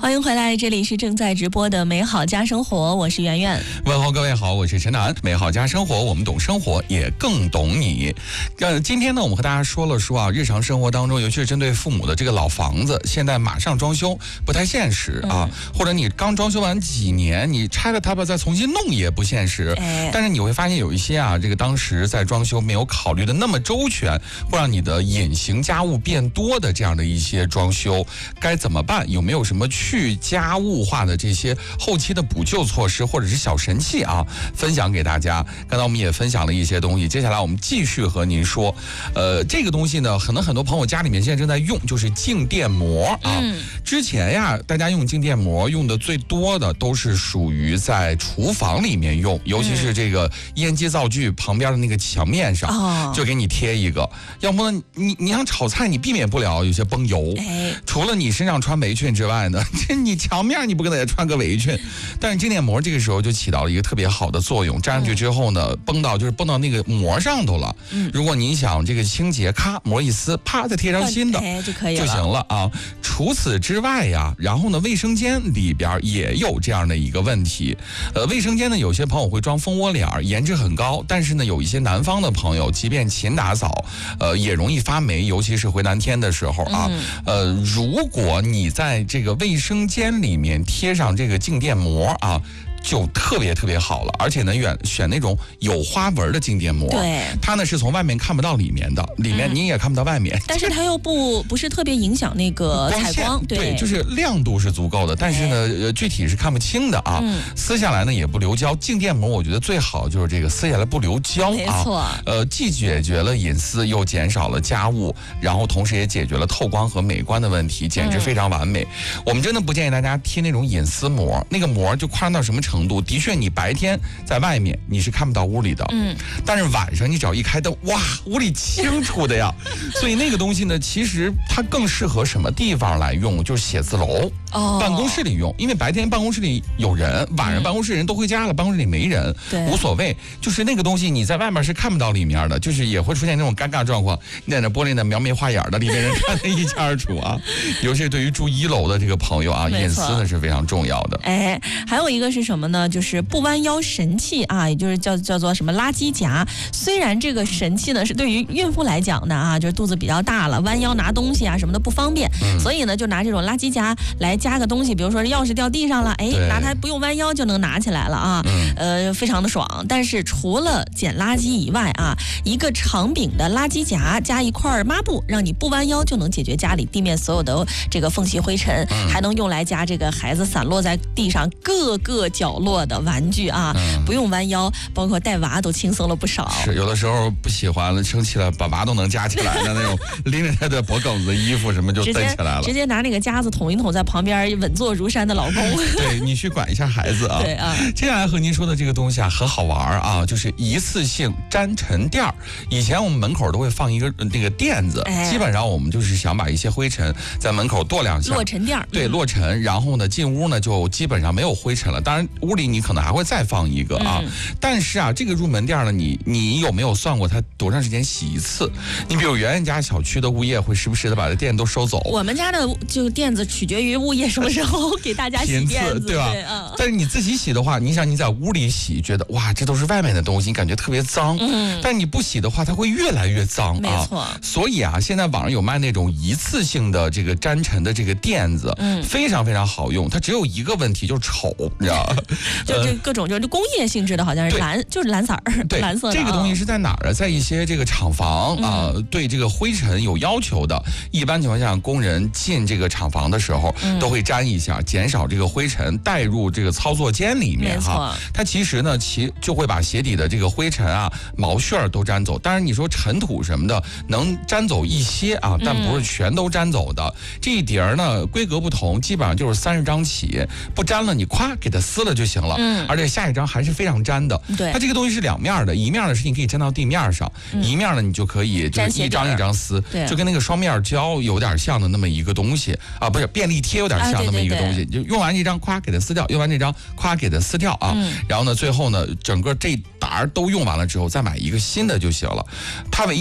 欢迎回来，这里是正在直播的美好家生活，我是圆圆。 问候各位好，我是陈楠。美好家生活，我们懂生活，也更懂你。今天呢，我们和大家说啊，日常生活当中，尤其是针对父母的这个老房子，现在马上装修不太现实啊，或者你刚装修完几年，你拆了它吧，再重新弄也不现实。但是你会发现有一些啊，这个当时在装修没有考虑的那么周全，会让你的隐形家务变多的这样的一些装修，该怎么办？有没有什么去家务化的这些后期的补救措施，或者是小神器啊，分享给大家。刚才我们也分享了一些东西，接下来我们继续和您说，这个东西呢，可能很多朋友家里面现在正在用，就是静电膜啊。之前呀，大家用静电膜用的最多的都是属于在厨房里面用，尤其是这个烟机灶具旁边的那个墙面上，就给你贴一个。要不呢，你想炒菜，你避免不了有些崩油，除了你身上穿围裙之外呢，你墙面你不可能也穿个围裙。但是静电膜这个时候就起到了一个特别好的作用，粘上去之后呢，崩到那个膜上头了。如果你想这个清洁，咔膜一撕，啪再贴上新的就可以了， 就行了啊。除此之外呀，然后呢，卫生间里边也有这样的一个问题。卫生间呢，有些朋友会装蜂窝帘，颜值很高，但是呢，有一些南方的朋友，即便勤打扫，也容易发霉，尤其是回南天的时候啊。如果你在这个卫生间里面贴上这个静电膜啊，就特别特别好了，而且呢，选那种有花纹的静电膜，对，它呢是从外面看不到里面的，里面你也看不到外面， 但是它又不是特别影响那个采光， 对，就是亮度是足够的，但是呢，具体是看不清的啊。撕下来呢也不留胶，静电膜我觉得最好就是这个撕下来不留胶啊， 没错， 既解决了隐私，又减少了家务，然后同时也解决了透光和美观的问题，简直非常完美。我们真的不建议大家贴那种隐私膜，那个膜就夸张到什么程度？的确，你白天在外面你是看不到屋里的，但是晚上你只要一开灯，哇，屋里清楚的呀。所以那个东西呢，其实它更适合什么地方来用？就是写字楼、办公室里用，因为白天办公室里有人，晚上办公室人都回家了，办公室里没人，无所谓。就是那个东西你在外面是看不到里面的，就是也会出现那种尴尬状况，你在那玻璃呢描眉画眼的，里面人看得一清二楚啊。尤其是对于住1楼的这个朋友啊，隐私呢是非常重要的。 还有一个是什么呢？就是不弯腰神器啊，也就是叫做什么垃圾夹。虽然这个神器呢是对于孕妇来讲的啊，就是肚子比较大了，弯腰拿东西啊什么的不方便，所以呢就拿这种垃圾夹来夹个东西，比如说钥匙掉地上了，拿它不用弯腰就能拿起来了啊，非常的爽。但是除了捡垃圾以外啊，一个长柄的垃圾夹加一块抹布，让你不弯腰就能解决家里地面所有的这个缝隙灰尘，还能用来夹这个孩子散落在地上各个角落的玩具啊，不用弯腰，包括带娃都轻松了不少。 是有的时候不喜欢了，生气了，把娃都能夹起来的那种，拎着他的脖梗子、衣服什么就蹬起来了， 直接拿那个夹子捅一捅，在旁边稳坐如山的老公。 对，你去管一下孩子啊。对啊。接下来和您说的这个东西啊，很好玩啊，就是一次性粘尘垫。以前我们门口都会放一个那个垫子，基本上我们就是想把一些灰尘在门口跺两下， 落尘垫。 对，落尘，然后呢进屋呢就基本上没有灰尘了。当然屋里你可能还会再放一个啊，但是啊，这个入门垫呢，你有没有算过它多长时间洗一次？你比如圆圆家小区的物业会时不时的把这垫都收走。 我们家的就垫子取决于物业什么时候给大家洗垫子， 对吧？但是你自己洗的话，你想你在屋里洗，觉得哇，这都是外面的东西，你感觉特别脏。但是你不洗的话，它会越来越脏啊。 没错。 所以啊，现在网上有卖那种一次性的这个粘尘的这个垫子，非常非常好用。它只有一个问题，就是丑，你知道吗？ 就各种就是工业性质的，好像是蓝色儿， 对， 蓝色的。 这个东西是在哪儿啊？在一些这个厂房啊，对这个灰尘有要求的。一般情况下，工人进这个厂房的时候，都会粘一下，减少这个灰尘带入这个操作间里面哈。它其实呢，就会把鞋底的这个灰尘啊、毛屑都粘走。当然，你说尘土什么的能粘走一些啊，但不是全都粘走的。这一叠呢，规格不同，基本上就是30张起，不粘了你咵给它撕了就行了。而且下一张还是非常粘的。 对， 它这个东西是两面的，一面呢是你可以粘到地面上，一面呢你就可以就是一张一张撕，就跟那个双面胶有点像的那么一个东西啊，不是便利贴有点像那么一个东西，就用完这张咵给它撕掉，用完这张咵给它撕掉啊，然后呢最后呢整个这沓都用完了之后再买一个新的就行了。它唯一